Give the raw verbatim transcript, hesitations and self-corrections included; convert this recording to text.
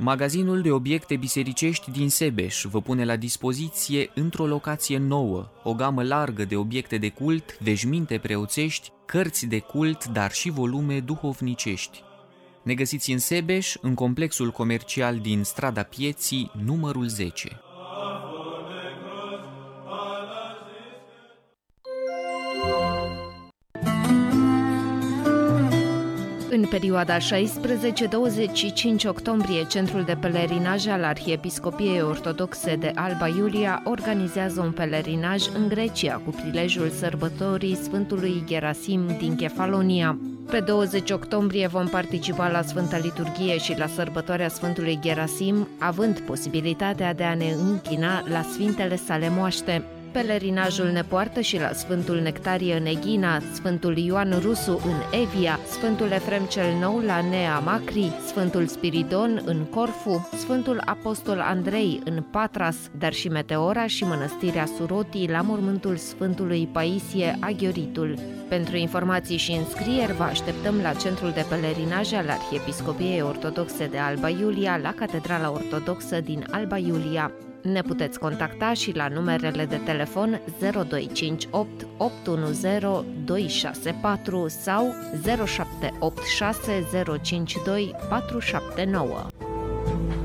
Magazinul de obiecte bisericești din Sebeș vă pune la dispoziție, într-o locație nouă, o gamă largă de obiecte de cult, veșminte preoțești, cărți de cult, dar și volume duhovnicești. Ne găsiți în Sebeș, în complexul comercial din Strada Pieții, numărul zece. În perioada șaisprezece douăzeci și cinci octombrie, Centrul de Pelerinaj al Arhiepiscopiei Ortodoxe de Alba Iulia organizează un pelerinaj în Grecia cu prilejul sărbătorii Sfântului Gerasim din Kefalonia. Pe douăzeci octombrie vom participa la Sfânta Liturghie și la sărbătoarea Sfântului Gerasim, având posibilitatea de a ne închina la Sfintele sale moaște. Pelerinajul ne poartă și la Sfântul Nectarie în Eghina, Sfântul Ioan Rusu în Evia, Sfântul Efrem cel Nou la Nea Macri, Sfântul Spiridon în Corfu, Sfântul Apostol Andrei în Patras, dar și Meteora și Mănăstirea Surotii la mormântul Sfântului Paisie Aghioritul. Pentru informații și înscrieri vă așteptăm la Centrul de Pelerinaj al Arhiepiscopiei Ortodoxe de Alba Iulia, la Catedrala Ortodoxă din Alba Iulia. Ne puteți contacta și la numerele de telefon zero doi cinci opt opt unu zero doi șase patru sau zero șapte opt șase zero cinci doi patru șapte nouă.